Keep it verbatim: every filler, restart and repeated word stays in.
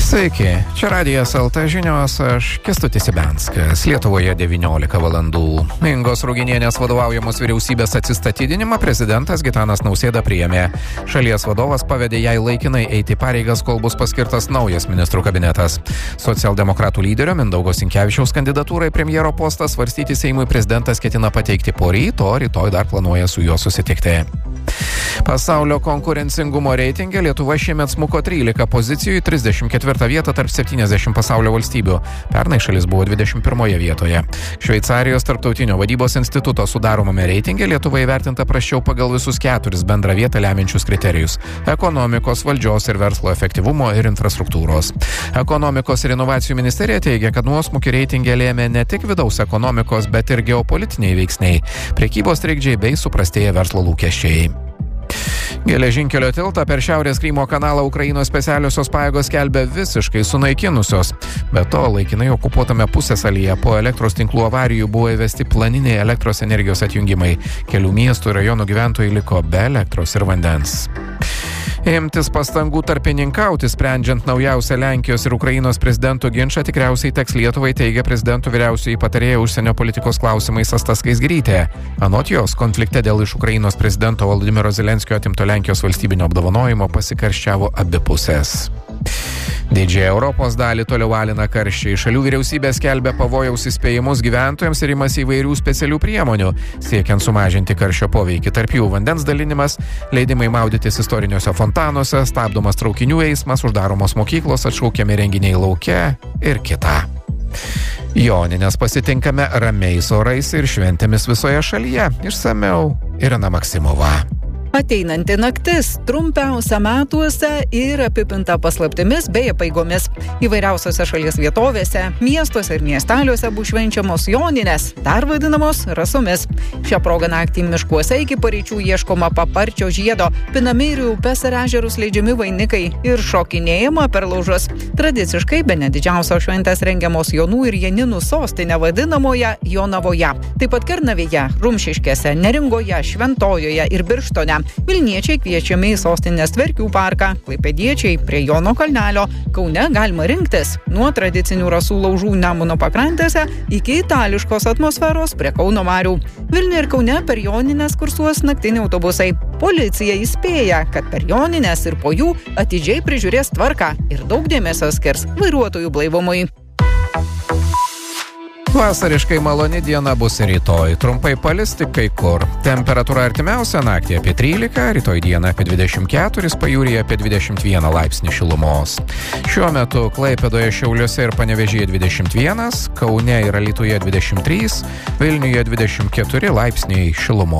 Sveiki, čia Radijas L T žinios, aš Kęstutis Ibenskas. Lietuvoje devyniolika valandų. Ingos Ruginienės vadovaujamos vyriausybės atsistatydinimą prezidentas Gitanas Nausėda priėmė. Šalies vadovas pavedė jai laikinai eiti pareigas, kol bus paskirtas naujas ministrų kabinetas. Socialdemokratų lyderio Mindaugo Sinkevičiaus kandidatūrai premjero postą svarstyti Seimui prezidentas ketina pateikti poryt, o rytoj dar planuoja su juo susitikti. Pasaulio konkurencingumo reitinge Lietuva šiemet smuko trylika pozicijų į trisdešimt ketvirtą vietą tarp septyniasdešimt pasaulio valstybių. Pernai šalis buvo dvidešimt pirmoje vietoje. Šveicarijos tarptautinio vadybos instituto sudaromame reitinge Lietuva įvertinta prasčiau pagal visus keturis bendrą vietą lemiančius kriterijus – ekonomikos, valdžios ir verslo efektyvumo ir infrastruktūros. Ekonomikos ir inovacijų ministerija teigia, kad nuosmukį reitinge lėmė ne tik vidaus ekonomikos, bet ir geopolitiniai veiksniai – prekybos trikdžiai bei suprastėję verslo lūkesčiai. Geležinkelio tiltą per Šiaurės Krymo kanalą Ukrainos specialiosios pajėgos skelbia visiškai sunaikinusios. Be to, laikinai okupuotame pusiasalyje po elektros tinklų avarijų buvo įvesti planiniai elektros energijos atjungimai. Kelių miestų ir rajonų gyventojai liko be elektros ir vandens. Imtis pastangų tarpininkauti, sprendžiant naujausią Lenkijos ir Ukrainos prezidentų ginčą, tikriausiai teks Lietuvai, teigia prezidento vyriausioji patarėja užsienio politikos klausimais Asta Skaisgirytė. Anot jos, konflikte dėl iš Ukrainos prezidento Volodymyro Zelenskio atimto Lenkijos valstybinio apdovanojimo pasikarščiavo abi pusės. Didžiąją Europos dalį toliau alina karščiai. Šalių vyriausybė skelbia pavojaus įspėjimus gyventojams ir imasi įvairių specialių priemonių, siekiant sumažinti karščio poveikį. Tarp jų vandens dalinimas, leidimai maudytis istoriniuose fontanuose, stabdomas traukinių eismas, uždaromos mokyklos, atšaukiami renginiai lauke ir kita. Jonines pasitinkame ramiais orais ir šventėmis visoje šalyje. Išsamiau Irena Maksimova. Ateinanti naktis trumpiausia metuose ir apipinta paslaptimis bei apeigomis. Įvairiausiose šalies vietovėse, miestuose ir miesteliuose bus švenčiamos joninės, dar vadinamos rasomis. Šią progą naktį miškuose iki paryčių ieškoma paparčio žiedo, pinami ir į upes ir ežerus leidžiami vainikai ir šokinėjama per laužus. Tradiciškai bene didžiausios šventės rengiamos Jonų ir Janinų sostinė vadinamoje Jonavoje. Taip pat Kernavėje, Rumšiškėse, Neringoje, Šventojoje ir Birštone. Vilniečiai kviečiami į sostinės Tverkių parką, klaipėdiečiai prie Jono kalnelio. Kaune galima rinktis nuo tradicinių rasų laužų Nemuno pakrantėse iki itališkos atmosferos prie Kauno marių. Vilniuje ir Kaune per jonines kursuos naktiniai autobusai. Policija įspėja, kad per jonines ir po jų atidžiai prižiūrės tvarką ir daug dėmesio skirs vairuotojų blaivumui. Vasariškai maloni diena bus rytoj. Trumpai palis tik kai kur. Temperatūra artimiausia naktį apie trylika, rytoj dieną apie dvidešimt keturis, pajūryje apie dvidešimt vieną laipsnį šilumos. Šiuo metu Klaipėdoje, Šiauliuose ir Panevėžyje dvidešimt vienas, Kaune ir Alytuje dvidešimt trys, Vilniuje dvidešimt keturi laipsniai šilumos.